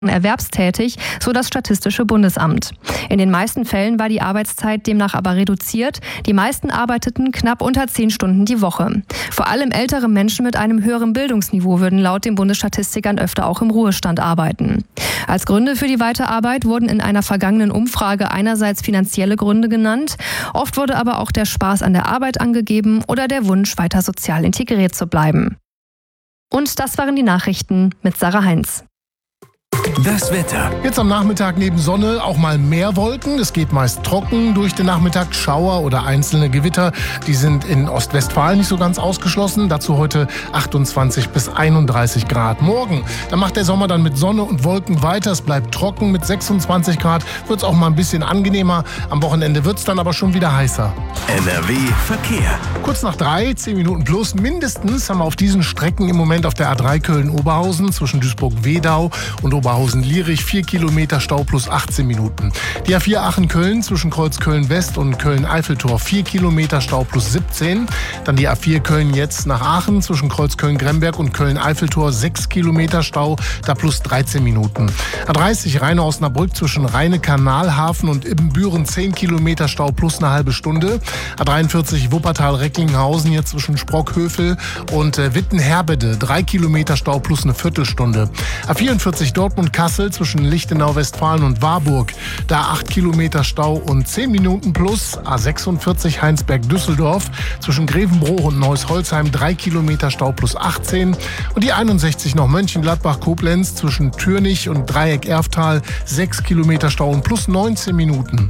erwerbstätig, so das Statistische Bundesamt. In den meisten Fällen war die Arbeitszeit demnach aber reduziert. Die meisten arbeiteten knapp unter 10 Stunden die Woche. Vor allem ältere Menschen mit einem höheren Bildungsniveau würden laut den Bundesstatistikern öfter auch im Ruhestand arbeiten. Als Gründe für die Weiterarbeit wurden in einer vergangenen Umfrage einerseits finanzielle Gründe genannt, oft wurde aber auch der Spaß an der Arbeit angegeben oder der Wunsch, weiter sozial integriert zu bleiben. Und das waren die Nachrichten mit Sarah Heinz. Das Wetter. Jetzt am Nachmittag neben Sonne auch mal mehr Wolken. Es geht meist trocken durch den Nachmittag. Schauer oder einzelne Gewitter, die sind in Ostwestfalen nicht so ganz ausgeschlossen. Dazu heute 28 bis 31 Grad. Morgen, da macht der Sommer dann mit Sonne und Wolken weiter. Es bleibt trocken mit 26 Grad. Wird es auch mal ein bisschen angenehmer. Am Wochenende wird es dann aber schon wieder heißer. NRW Verkehr. Kurz nach 3, 10 Minuten plus mindestens haben wir auf diesen Strecken im Moment auf der A3 Köln-Oberhausen zwischen Duisburg-Wedau und Oberhausen-Lierich 4 Kilometer Stau plus 18 Minuten. Die A4 Aachen-Köln zwischen Kreuzköln-West und Köln-Eiffeltor 4 Kilometer Stau plus 17. Dann die A4 Köln jetzt nach Aachen zwischen Kreuzköln-Gremberg und Köln-Eiffeltor 6 Kilometer Stau, da plus 13 Minuten. A30 Rheine-Osnabrück zwischen Rheine-Kanalhafen und Ibbenbüren 10 Kilometer Stau plus eine halbe Stunde. A43 Wuppertal-Recklinghausen hier zwischen Sprockhövel und Witten-Herbede 3 Kilometer Stau plus eine Viertelstunde. A44 Dortmund-Kassel zwischen Lichtenau-Westfalen und Warburg, da 8 Kilometer Stau und 10 Minuten plus. A46 Heinsberg-Düsseldorf zwischen Grevenbroich und Neuss-Holzheim 3 Kilometer Stau plus 18. Und die 61 noch Mönchengladbach-Koblenz zwischen Türnich und Dreieck-Erftal 6 Kilometer Stau und plus 19 Minuten.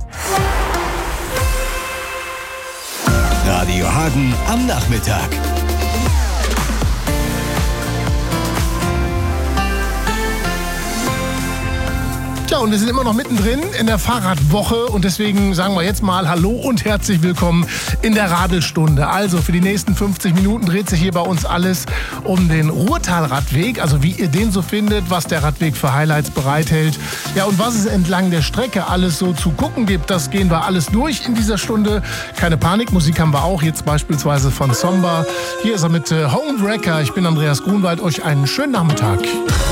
Radio Hagen am Nachmittag. Ja, und wir sind immer noch mittendrin in der Fahrradwoche und deswegen sagen wir jetzt mal Hallo und herzlich willkommen in der Radelstunde. Also für die nächsten 50 Minuten dreht sich hier bei uns alles um den Ruhrtalradweg, also wie ihr den so findet, was der Radweg für Highlights bereithält. Ja, und was es entlang der Strecke alles so zu gucken gibt, das gehen wir alles durch in dieser Stunde. Keine Panik, Musik haben wir auch, jetzt beispielsweise von Somba. Hier ist er mit Homewrecker. Ich bin Andreas Grunwald, euch einen schönen Nachmittag.